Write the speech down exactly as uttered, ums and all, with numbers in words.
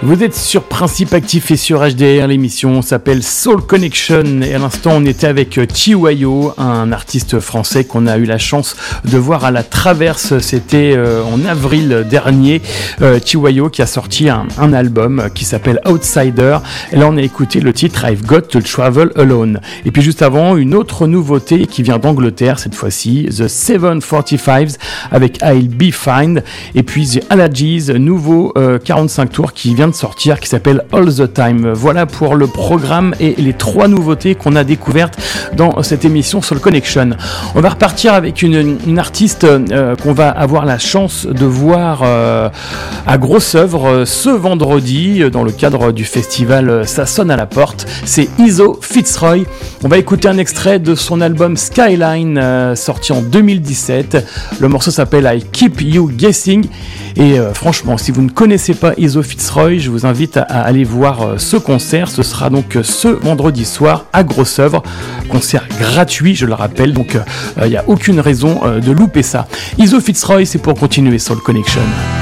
Vous êtes sur Principe Actif et sur H D R, l'émission s'appelle Soul Connection et à l'instant on était avec Chihuahua, un artiste français qu'on a eu la chance de voir à la Traverse, c'était euh, en avril dernier. euh, Chihuahua qui a sorti un, un album qui s'appelle Outsider et là on a écouté le titre I've Got to Travel Alone. Et puis juste avant, une autre nouveauté qui vient d'Angleterre cette fois-ci, The seven forty-five avec I'll Be Fine, et puis The Allergies, nouveau euh, quarante-cinq tours qui vient de sortir qui s'appelle All the Time. Voilà pour le programme et les trois nouveautés qu'on a découvertes dans cette émission Soul Connection. On va repartir avec une, une artiste euh, qu'on va avoir la chance de voir euh, à Grosse Œuvre ce vendredi dans le cadre du festival Ça sonne à la porte. C'est Izo Fitzroy. On va écouter un extrait de son album Skyline euh, sorti en deux mille dix-sept. Le morceau s'appelle I Keep You Guessing et euh, franchement si vous ne connaissez pas Izo Fitzroy, je vous invite à, à aller voir euh, ce concert. Ce sera donc euh, ce vendredi soir à Grosse Œuvre, concert gratuit je le rappelle, donc il euh, n'y a aucune raison euh, de louper ça. Izo Fitzroy, c'est pour continuer Soul Connection.